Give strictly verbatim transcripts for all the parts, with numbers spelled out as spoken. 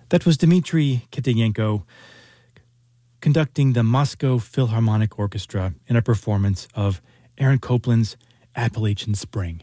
That was Dmitry Kitayenko conducting the Moscow Philharmonic Orchestra in a performance of Aaron Copland's Appalachian Spring.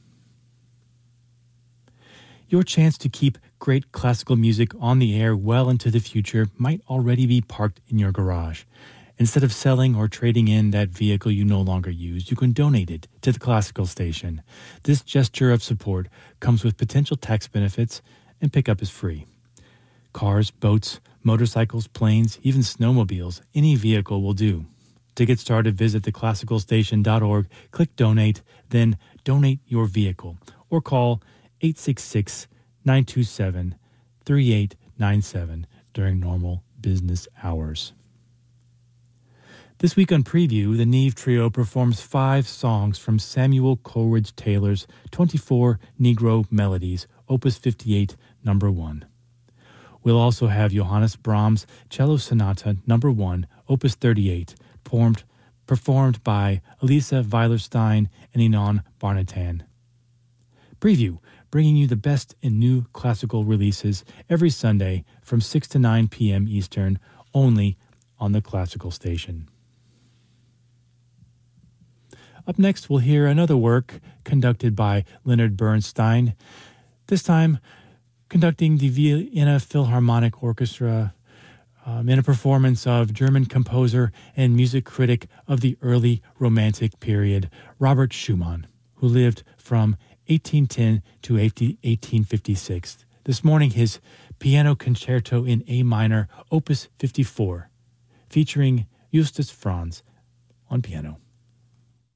Your chance to keep great classical music on the air well into the future might already be parked in your garage. Instead of selling or trading in that vehicle you no longer use, you can donate it to the classical station. This gesture of support comes with potential tax benefits, and pickup is free. Cars, boats, motorcycles, planes, even snowmobiles, any vehicle will do. To get started, visit the classical station dot org, click Donate, then donate your vehicle, or call eight six six, nine two seven, three eight nine seven during normal business hours. This week on Preview, the Neve Trio performs five songs from Samuel Coleridge Taylor's twenty-four Negro Melodies, Opus fifty-eight, number one. We'll also have Johannes Brahms' Cello Sonata number one, Opus thirty-eight, performed, performed by Elisa Weilerstein and Inon Barnatan. Preview, bringing you the best in new classical releases every Sunday from six to nine p.m. Eastern, only on the Classical Station. Up next, we'll hear another work conducted by Leonard Bernstein, this time conducting the Vienna Philharmonic Orchestra um, in a performance of German composer and music critic of the early Romantic period, Robert Schumann, who lived from eighteen ten to eighteen fifty-six. This morning, his Piano Concerto in A minor, Opus fifty-four, featuring Justus Franz on piano.